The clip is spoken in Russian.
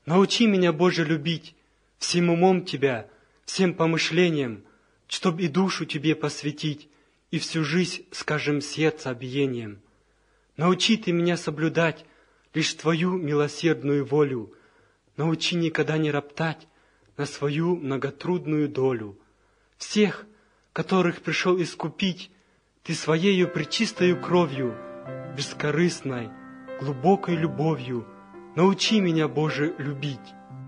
Научи меня, Боже, любить всем умом Тебя, всем помышлением, чтоб и душу Тебе посвятить, и всю жизнь, скажем, сердца биением. Научи Ты меня соблюдать лишь Твою милосердную волю, научи никогда не роптать на свою многотрудную долю. Всех, которых пришел искупить, Ты своею пречистою кровью, бескорыстной, глубокой любовью, научи меня, Боже, любить.